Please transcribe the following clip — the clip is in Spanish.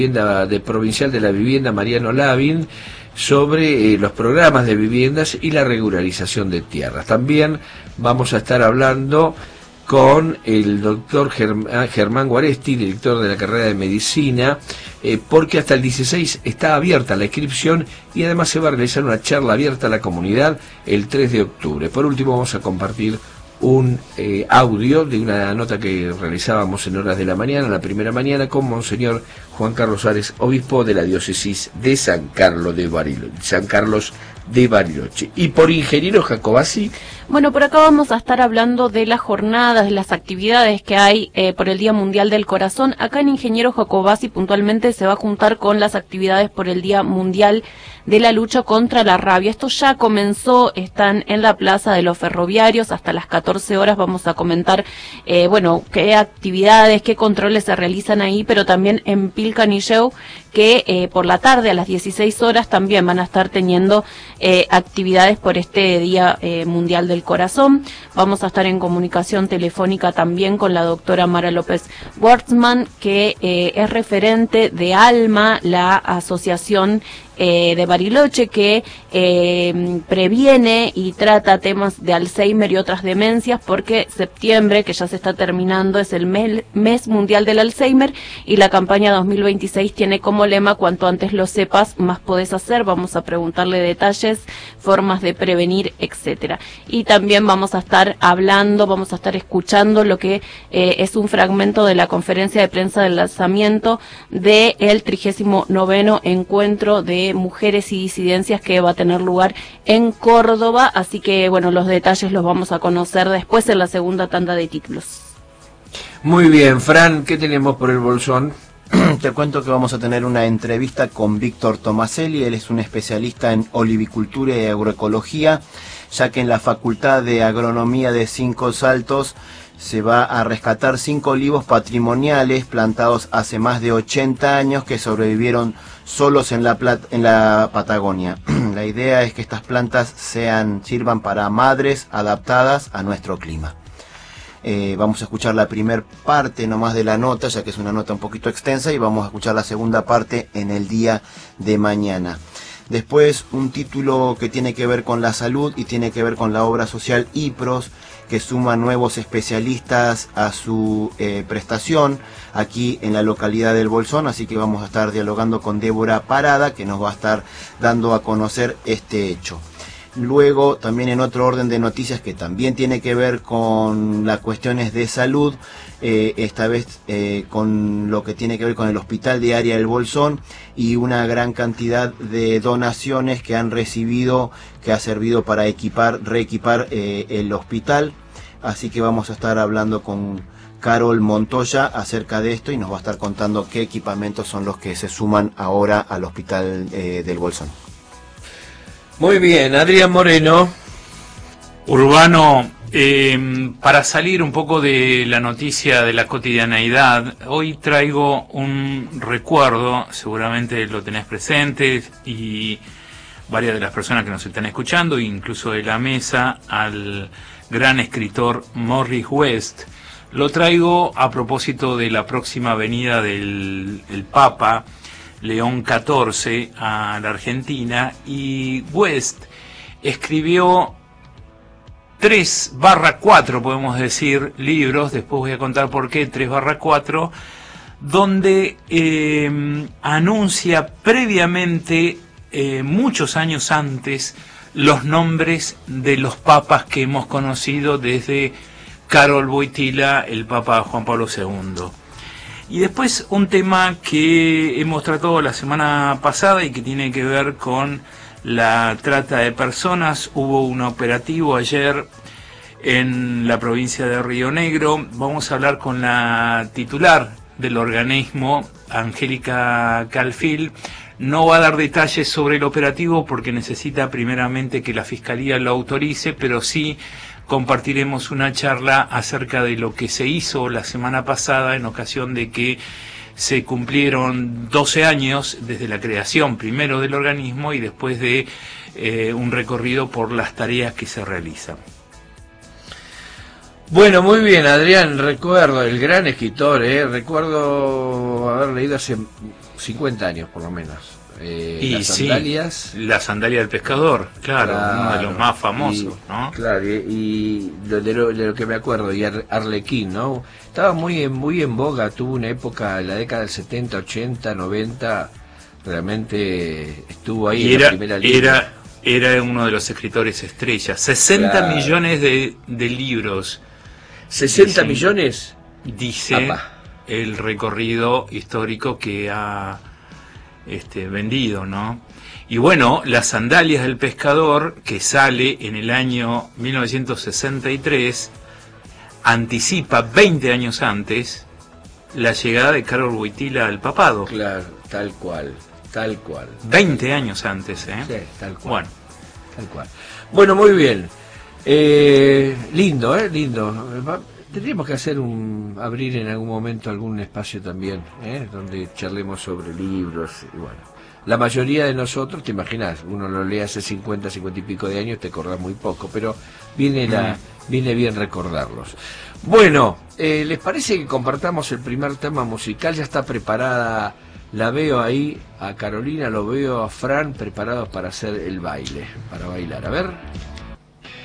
de Provincial de la Vivienda, Mariano Lavin, sobre los programas de viviendas y la regularización de tierras. También vamos a estar hablando con el doctor Germán Guaresti, director de la carrera de Medicina, porque hasta el 16 está abierta la inscripción y además se va a realizar una charla abierta a la comunidad el 3 de octubre. Por último, vamos a compartir un audio de una nota que realizábamos en horas de la mañana, la primera mañana, con Monseñor Juan Carlos Ares, obispo de la diócesis de San Carlos de Bariloche. Y por Ingeniero Jacobasi. Bueno, por acá vamos a estar hablando de las jornadas, de las actividades que hay por el Día Mundial del Corazón. Acá en Ingeniero Jacobasi puntualmente se va a juntar con las actividades por el Día Mundial de la lucha contra la rabia. Esto ya comenzó, están en la Plaza de los Ferroviarios hasta las 14 horas. Vamos a comentar, qué actividades, qué controles se realizan ahí, pero también en Pilcanilleu, que por la tarde a las 16 horas también van a estar teniendo actividades por este Día Mundial del Corazón. Vamos a estar en comunicación telefónica también con la doctora Mara López Wortsman, que es referente de ALMA, la asociación de Bariloche, que previene y trata temas de Alzheimer y otras demencias, porque septiembre, que ya se está terminando, es el mes mundial del Alzheimer, y la campaña 2026 tiene como lema: cuanto antes lo sepas, más podés hacer. Vamos a preguntarle detalles, formas de prevenir, etcétera. Y también vamos a estar escuchando lo que es un fragmento de la conferencia de prensa del lanzamiento del 39º encuentro de mujeres y disidencias que va a tener lugar en Córdoba, así que los detalles los vamos a conocer después en la segunda tanda de títulos. Muy bien, Fran, ¿qué tenemos por el Bolsón? Te cuento que vamos a tener una entrevista con Víctor Tomaselli. Él es un especialista en olivicultura y agroecología, ya que en la Facultad de Agronomía de Cinco Saltos se va a rescatar 5 olivos patrimoniales plantados hace más de 80 años que sobrevivieron solos en la Patagonia. La idea es que estas plantas sirvan para madres adaptadas a nuestro clima. Vamos a escuchar la primera parte nomás de la nota, ya que es una nota un poquito extensa, y vamos a escuchar la segunda parte en el día de mañana. Después, un título que tiene que ver con la salud y tiene que ver con la obra social IPROS, que suma nuevos especialistas a su prestación aquí en la localidad del Bolsón, así que vamos a estar dialogando con Débora Parada, que nos va a estar dando a conocer este hecho. Luego, también en otro orden de noticias que también tiene que ver con las cuestiones de salud, esta vez con lo que tiene que ver con el Hospital de Área del Bolsón y una gran cantidad de donaciones que han recibido, que ha servido para reequipar el hospital. Así que vamos a estar hablando con Carol Montoya acerca de esto y nos va a estar contando qué equipamientos son los que se suman ahora al Hospital del Bolsón. Muy bien, Adrián Moreno. Urbano, para salir un poco de la noticia de la cotidianeidad, hoy traigo un recuerdo, seguramente lo tenés presente, y varias de las personas que nos están escuchando, incluso de la mesa, al gran escritor Morris West. Lo traigo a propósito de la próxima venida del Papa León XIV a la Argentina, y West escribió 3/4, podemos decir, libros, después voy a contar por qué 3/4, donde anuncia previamente, muchos años antes, los nombres de los papas que hemos conocido desde Karol Wojtyła, el Papa Juan Pablo II. Y después un tema que hemos tratado la semana pasada y que tiene que ver con la trata de personas. Hubo un operativo ayer en la provincia de Río Negro. Vamos a hablar con la titular del organismo, Angélica Calfil. No va a dar detalles sobre el operativo porque necesita primeramente que la Fiscalía lo autorice, pero sí compartiremos una charla acerca de lo que se hizo la semana pasada en ocasión de que se cumplieron 12 años desde la creación primero del organismo y después de un recorrido por las tareas que se realizan. Bueno, muy bien, Adrián, recuerdo, el gran escritor, recuerdo haber leído hace 50 años por lo menos. Y las sandalias. Sí, la sandalia del pescador, claro, uno de los más famosos, ¿no? Claro, y de lo que me acuerdo, y Arlequín, ¿no? Estaba muy en boga, tuvo una época, en la década del 70, 80, 90, realmente estuvo ahí y en la primera línea. Era uno de los escritores estrellas. 60 millones de libros. 60 millones, dice Apa. El recorrido histórico que ha vendido, ¿no? Y bueno, Las sandalias del pescador, que sale en el año 1963, anticipa 20 años antes la llegada de Karol Wojtyla al papado. Claro, tal cual. 20 años antes, ¿eh? Sí, tal cual. Bueno. Tal cual. Bueno, muy bien. Lindo, lindo. Tendríamos que abrir en algún momento algún espacio también, donde charlemos sobre libros y bueno. La mayoría de nosotros, te imaginas, uno lo lee hace 50 y pico de años, te acordás muy poco, pero viene bien recordarlos. Bueno, ¿les parece que compartamos el primer tema musical? Ya está preparada, la veo ahí, a Carolina, lo veo a Fran, preparados para hacer el baile, para bailar. A ver.